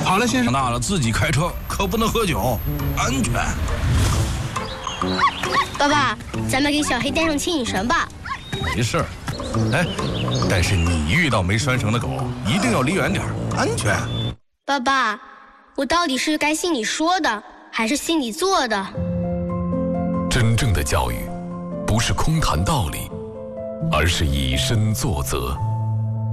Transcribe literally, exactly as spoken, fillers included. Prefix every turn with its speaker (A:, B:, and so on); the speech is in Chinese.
A: 好了，先生。
B: 大了自己开车可不能喝酒，安全。
C: 爸爸，咱们给小黑带上牵引绳吧。
B: 没事。哎，但是你遇到没拴绳的狗，一定要离远点，安全。
C: 爸爸，我到底是该信你说的，还是信你做的？
D: 真正的教育，不是空谈道理，而是以身作则。